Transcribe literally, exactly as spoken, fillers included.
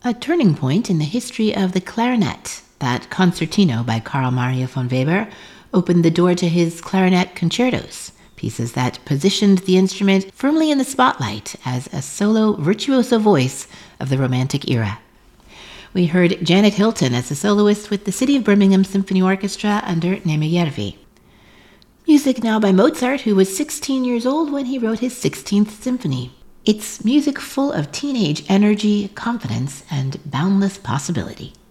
a turning point in the history of the clarinet. That concertino by Carl Maria von Weber opened the door to his clarinet concertos, pieces that positioned the instrument firmly in the spotlight as a solo virtuoso voice of the Romantic era. We heard Janet Hilton as a soloist with the City of Birmingham Symphony Orchestra under Nemejärvi. Music now by Mozart, who was sixteen years old when he wrote his sixteenth Symphony. It's music full of teenage energy, confidence, and boundless possibility.